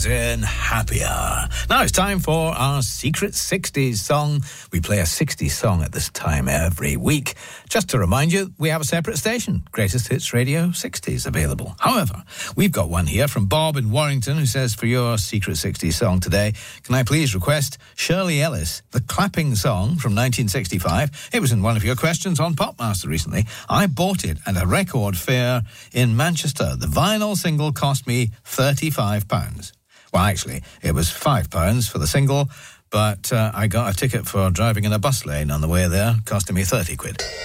in Happier. Now it's time for our Secret 60s song. We play a 60s song at this time every week. Just to remind you, we have a separate station, Greatest Hits Radio 60s, available. However, we've got one here from Bob in Warrington who says, for your Secret 60s song today, can I please request Shirley Ellis, The Clapping Song from 1965. It was in one of your questions on Popmaster recently. I bought it at a record fair in Manchester. The vinyl single cost me £35. Well, actually, it was £5 for the single, but I got a ticket for driving in a bus lane on the way there, costing me 30 quid.